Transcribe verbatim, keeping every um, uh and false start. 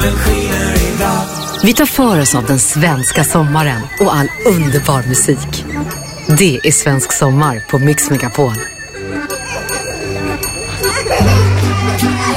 Vi tar för oss av den svenska sommaren och all underbar musik. Det är svensk sommar på Mix Megapol.